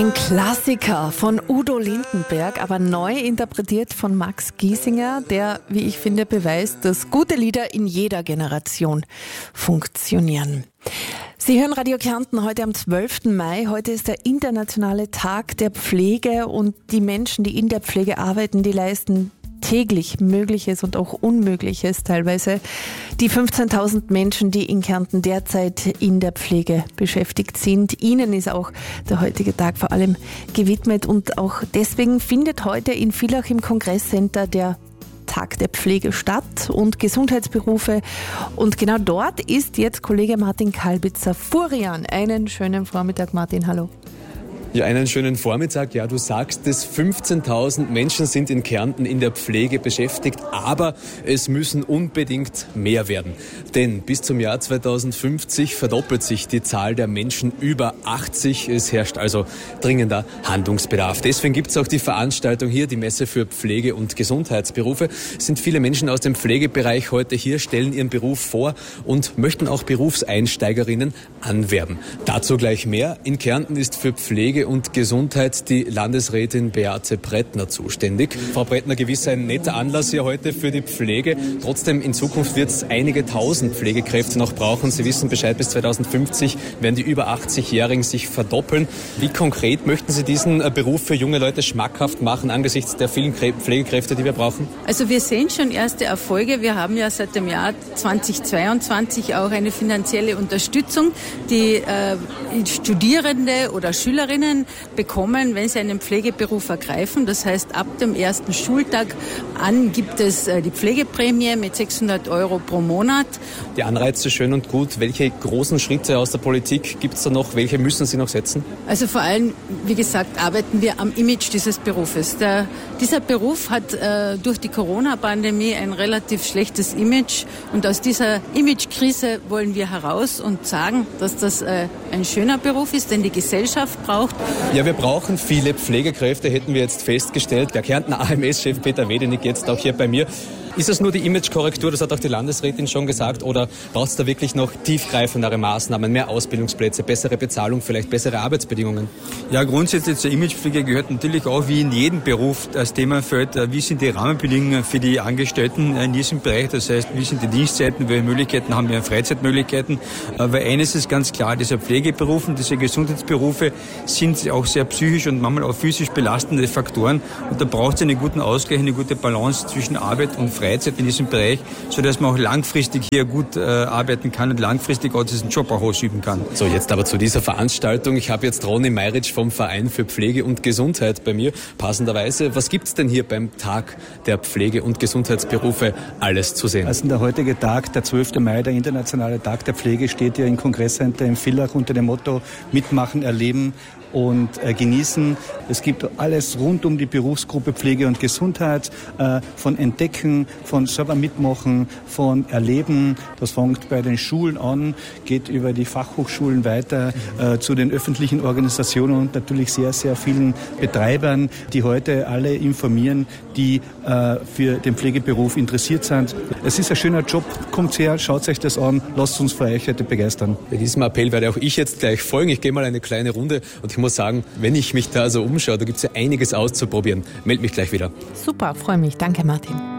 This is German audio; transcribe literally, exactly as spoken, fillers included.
Ein Klassiker von Udo Lindenberg, aber neu interpretiert von Max Giesinger, der, wie ich finde, beweist, dass gute Lieder in jeder Generation funktionieren. Sie hören Radio Kärnten heute am zwölften Mai. Heute ist der internationale Tag der Pflege und die Menschen, die in der Pflege arbeiten, die leisten täglich Mögliches und auch Unmögliches teilweise. Die fünfzehntausend Menschen, die in Kärnten derzeit in der Pflege beschäftigt sind, ihnen ist auch der heutige Tag vor allem gewidmet und auch deswegen findet heute in Villach im Kongresscenter der Tag der Pflege statt und Gesundheitsberufe. Und genau dort ist jetzt Kollege Martin Kalbitzer-Furian. Einen schönen Vormittag, Martin, hallo. Ja, einen schönen Vormittag. Ja, du sagst es, fünfzehntausend Menschen sind in Kärnten in der Pflege beschäftigt, aber es müssen unbedingt mehr werden. Denn bis zum Jahr zweitausendfünfzig verdoppelt sich die Zahl der Menschen über achtzig. Es herrscht also dringender Handlungsbedarf. Deswegen gibt es auch die Veranstaltung hier, die Messe für Pflege- und Gesundheitsberufe. Es sind viele Menschen aus dem Pflegebereich heute hier, stellen ihren Beruf vor und möchten auch Berufseinsteigerinnen anwerben. Dazu gleich mehr. In Kärnten ist für Pflege und Gesundheit die Landesrätin Beate Brettner zuständig. Frau Brettner, gewiss ein netter Anlass hier heute für die Pflege. Trotzdem, in Zukunft wird es einige tausend Pflegekräfte noch brauchen. Sie wissen Bescheid, bis zweitausendfünfzig werden die über achtzigjährigen sich verdoppeln. Wie konkret möchten Sie diesen Beruf für junge Leute schmackhaft machen angesichts der vielen Pflegekräfte, die wir brauchen? Also wir sehen schon erste Erfolge. Wir haben ja seit dem Jahr zweitausendzweiundzwanzig auch eine finanzielle Unterstützung, die äh, Studierende oder Schülerinnen bekommen, wenn sie einen Pflegeberuf ergreifen. Das heißt, ab dem ersten Schultag an gibt es die Pflegeprämie mit sechshundert Euro pro Monat. Die Anreize schön und gut. Welche großen Schritte aus der Politik gibt es da noch? Welche müssen Sie noch setzen? Also vor allem, wie gesagt, arbeiten wir am Image dieses Berufes. Der, dieser Beruf hat äh, durch die Corona-Pandemie ein relativ schlechtes Image und aus dieser Imagekrise wollen wir heraus und sagen, dass das äh, ein schöner Beruf ist, den die Gesellschaft braucht. Ja, wir brauchen viele Pflegekräfte, hätten wir jetzt festgestellt. Der Kärntner A M S-Chef Peter Wedenig jetzt auch hier bei mir. Ist es nur die Imagekorrektur, das hat auch die Landesrätin schon gesagt, oder braucht es da wirklich noch tiefgreifendere Maßnahmen, mehr Ausbildungsplätze, bessere Bezahlung, vielleicht bessere Arbeitsbedingungen? Ja, grundsätzlich zur Imagepflege gehört natürlich auch wie in jedem Beruf das Themenfeld, wie sind die Rahmenbedingungen für die Angestellten in diesem Bereich, das heißt, wie sind die Dienstzeiten, welche Möglichkeiten haben wir, Freizeitmöglichkeiten, weil eines ist ganz klar, diese Pflegeberufe, diese Gesundheitsberufe sind auch sehr psychisch und manchmal auch physisch belastende Faktoren und da braucht es einen guten Ausgleich, eine gute Balance zwischen Arbeit und Freizeit. Freizeit in diesem Bereich, sodass man auch langfristig hier gut äh, arbeiten kann und langfristig auch diesen Job auch ausüben kann. So, jetzt aber zu dieser Veranstaltung. Ich habe jetzt Ronny Meiritsch vom Verein für Pflege und Gesundheit bei mir. Passenderweise, was gibt es denn hier beim Tag der Pflege- und Gesundheitsberufe alles zu sehen? Also der heutige Tag, der zwölfte Mai, der internationale Tag der Pflege, steht hier im Kongresscenter in Villach unter dem Motto Mitmachen, Erleben und äh, genießen. Es gibt alles rund um die Berufsgruppe Pflege und Gesundheit, äh, von Entdecken, von selber mitmachen, von Erleben. Das fängt bei den Schulen an, geht über die Fachhochschulen weiter äh, zu den öffentlichen Organisationen und natürlich sehr, sehr vielen Betreibern, die heute alle informieren, die äh, für den Pflegeberuf interessiert sind. Es ist ein schöner Job, kommt her, schaut euch das an, lasst uns für euch heute begeistern. Bei diesem Appell werde auch ich jetzt gleich folgen. Ich gehe mal eine kleine Runde und ich muss sagen, wenn ich mich da so umschaue, da gibt es ja einiges auszuprobieren. Meld mich gleich wieder. Super, freue mich. Danke, Martin.